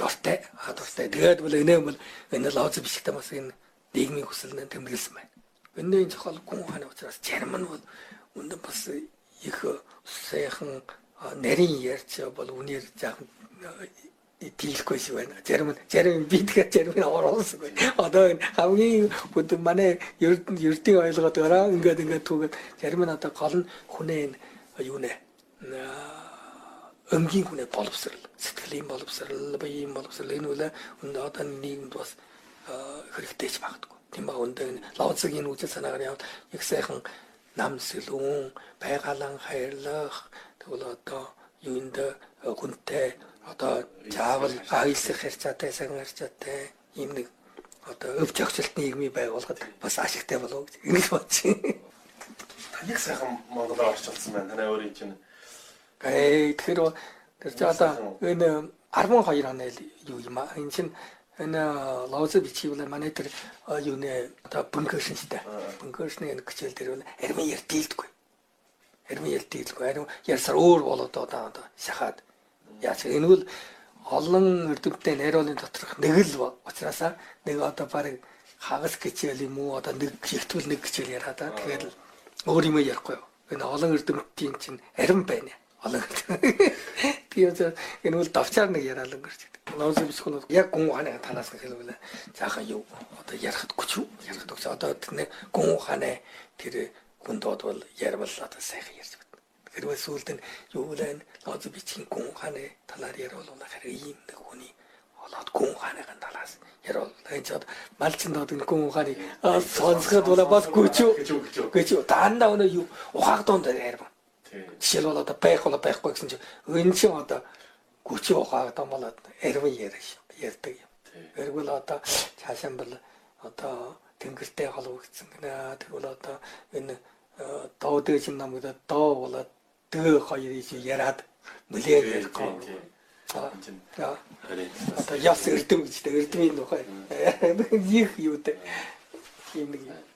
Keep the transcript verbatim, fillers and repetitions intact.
дуртай, а дуртай. Тэгээд бол энэ бол энэ лооц бишгтэй бас энэ нийгмийн хүсэлнээ тэмдэглэсэн байна. Энэ энэ зохиол гүн ухааны учраас зарим нь бол өндөр бас их сайхан нарийн ярьж бол үнээр жаахан дийлэхгүй шиг байна. Зарим нь зарим бидгээ зарим нь оруулсгүй. Одоо энэ хамгийн бүд манай ердийн ердийн ойлгоод гараа ингээд ингээд түүгээд зарим нь одоо гол нь хүнээ юу нэ өнгийн хүнээ боловсрал, сэтгэлийн боловсрал, биеийн боловсрал энэ үлээ өнөө одоо нийгэмд бас хэрэгтэйч магадгүй. Тийм ба өнөө лаоцгийн үжил санаагаар явал их сайхан нам сэлүүн, байгалан хайрлах, тэгвэл одоо юунд хүнтэй одоо заавал айлсах харьцаатай, сайн харьцаатай ийм нэг одоо өвч өгчлөлт нийгмийг байгуулахад бас ашигтай болов гэж ингэж бодчих. Таныг сайхан Монголоор орчуулсан байна. Танай өөрийн чинь гээ тэгэхээр тэр чинь одоо энэ арван хоёр оны юу юм аа. Энэ чинь энэ лооц бичиг бол манай тэр юу нэ одоо бункершнтэй. Бункершны хичээл дээр бол армын яар дийлдэггүй. Армын яар дийлдэггүй. Арим ярьсаар өөр болоод одоо одоо шахаад яач энэ бол олон эрдэмтдийн найруулын доторх нэг л учраас нэг одоо баг хагас хичээл юм уу одоо нэг ихтгэл нэг хичээл яриад та тэгээд өөр юм ярихгүй юу. Энэ олон эрдэмтдийн чинь арим байна. Олон. Тэгээд энэ бол давчаар нэг яриад өнгөрч. Лооц бичгүүн яг гүн ухааны талаас нь хэлвэл цаахан юу одоо ярихад хүч ярихад өгч одоо тэр гүн ухааны тэр хүндод бол ярил одоо сайхан ярьж байна. Тэгэхээр сүүлд нь юу вэ? Лооц бичгийн гүн ухааны талаар ярил бол харин ийм нэг хүний болоод гүн ухааныхын талаас ярил. Энэ ч малчин доод энэ гүн ухааны сонсоход бол бас гүчүү гүчүү дандаа өнөө юу ухаагдсан дээр ярив. Жишээлбэл одоо байх бол байхгүй гэсэн чинь энэ чинь одоо гүчүү ухаагдан болоод арвын яриаш ярьдаг юм. Эргүүл одоо цаашаа бол одоо тэнгэртэй холбогдсон гэнэ. Тэгвэл одоо энэ доо дэж намайг доо болоод дөө хоёр иж яриад мүлээд ярихгүй. Аа. Одоо яс эрдэм гэжтэй эрдмийн тухай. Их юу дээ. Тийм нэг юм.